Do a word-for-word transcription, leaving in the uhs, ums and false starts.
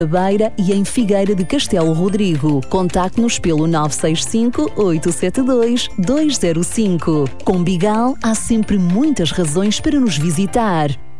Beira e em Figueira de Castelo Rodrigo. Contacte-nos pelo nove seis cinco, oito sete dois, dois zero cinco. Com Bigal há sempre muitas razões para nos visitar.